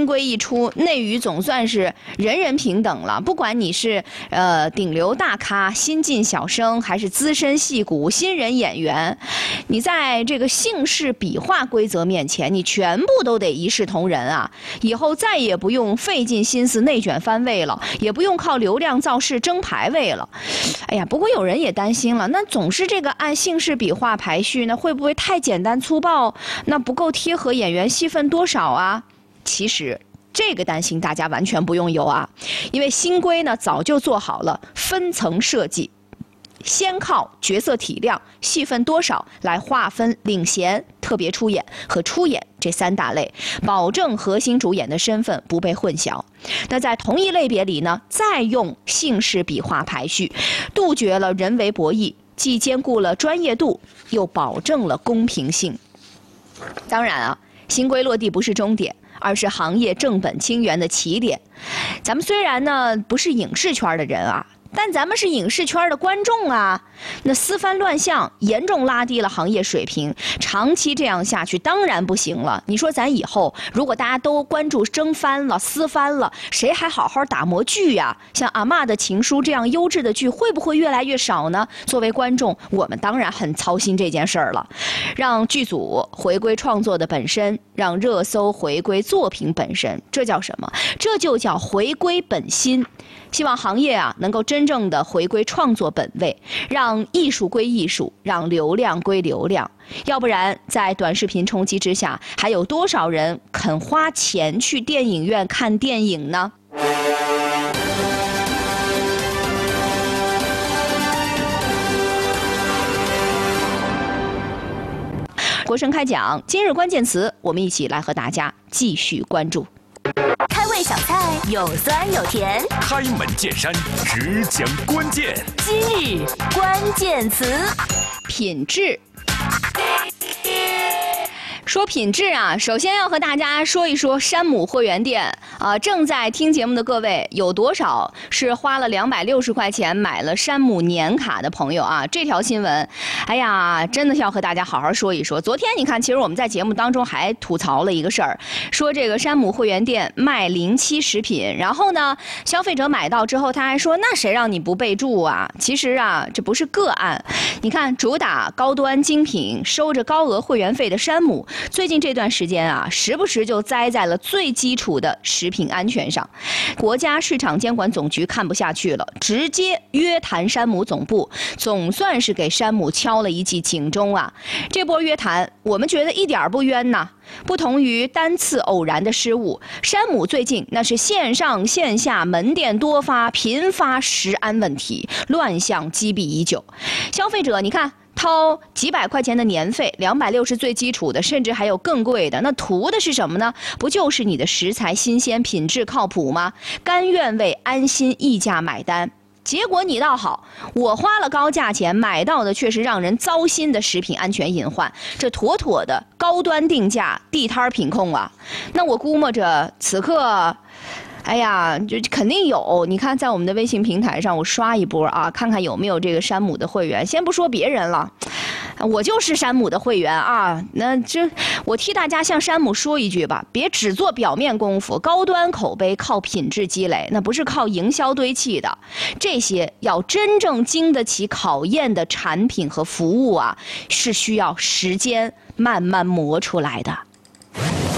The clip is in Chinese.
规一出，内娱总算是人人平等了。不管你是顶流大咖、新晋小生，还是资深戏骨、新人演员，你在这个姓氏笔画规则面前，你全部都得一视同仁啊！以后再也不用费尽心思内卷翻位了，也不用靠流量造势争排位了。哎呀，不过有人也担心了，那总是这个按姓氏笔画排序，那会不会太简单粗暴？那不够贴合演员戏份多少啊？其实这个担心大家完全不用有啊，因为新规呢早就做好了分层设计，先靠角色体量、戏份多少来划分领衔、特别出演和出演这3大类，保证核心主演的身份不被混淆。那在同一类别里呢，再用姓氏笔画排序，杜绝了人为博弈，既兼顾了专业度，又保证了公平性。当然啊，新规落地不是终点，而是行业正本清源的起点。咱们虽然呢不是影视圈的人啊，但咱们是影视圈的观众啊，那私翻乱象严重拉低了行业水平，长期这样下去当然不行了。你说咱以后如果大家都关注争翻了、私翻了，谁还好好打磨剧呀？像阿嬷的情书这样优质的剧会不会越来越少呢？作为观众，我们当然很操心这件事儿了。让剧组回归创作的本身，让热搜回归作品本身，这叫什么？这就叫回归本心。希望行业啊能够真正的回归创作本位，让艺术归艺术，让流量归流量。要不然在短视频冲击之下，还有多少人肯花钱去电影院看电影呢？国声开讲，今日关键词，我们一起来和大家继续关注。 开胃小菜有酸有甜， 开门见山，只讲关键。 今日关键词， 品质。说品质啊，首先要和大家说一说山姆会员店啊。正在听节目的各位，有多少是花了260块钱买了山姆年卡的朋友啊？这条新闻，哎呀，真的是要和大家好好说一说。昨天你看，其实我们在节目当中还吐槽了一个事儿，说这个山姆会员店卖07食品，然后呢，消费者买到之后，他还说那谁让你不备注啊？其实啊，这不是个案。你看，主打高端精品、收着高额会员费的山姆，最近这段时间啊，时不时就栽在了最基础的食品安全上。国家市场监管总局看不下去了，直接约谈山姆总部，总算是给山姆敲了一记警钟啊！这波约谈，我们觉得一点不冤呐。不同于单次偶然的失误，山姆最近那是线上线下门店多发，频发食安问题，乱象积弊已久。消费者，你看。掏几百块钱的年费，260最基础的，甚至还有更贵的，那图的是什么呢？不就是你的食材新鲜、品质靠谱吗？甘愿为安心溢价买单。结果你倒好，我花了高价钱买到的却是让人糟心的食品安全隐患，这妥妥的高端定价、地摊品控啊！那我估摸着此刻。哎呀，就肯定有。你看，在我们的微信平台上，我刷一波啊，看看有没有这个山姆的会员。先不说别人了，我就是山姆的会员啊。那我替大家向山姆说一句吧，别只做表面功夫，高端口碑靠品质积累，那不是靠营销堆砌的。这些要真正经得起考验的产品和服务啊，是需要时间慢慢磨出来的。